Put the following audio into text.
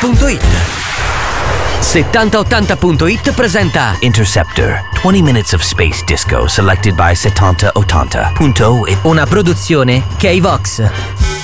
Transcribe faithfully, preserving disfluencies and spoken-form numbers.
punto it. settanta ottanta punto it presenta Interceptor, twenty minutes of space disco selected by settanta ottanta punto it. Una produzione K-Vox.